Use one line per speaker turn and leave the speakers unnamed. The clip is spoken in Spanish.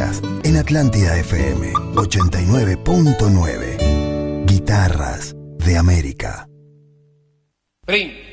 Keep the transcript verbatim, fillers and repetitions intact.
guitarras en Atlántida F M ochenta y nueve punto nueve. Guitarras de América.
Prim.